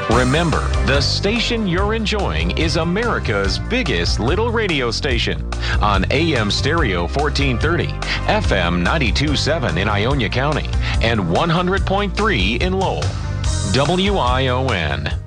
Remember, the station you're enjoying is America's biggest little radio station on AM Stereo 1430, FM 92.7 in Ionia County, and 100.3 in Lowell. WION.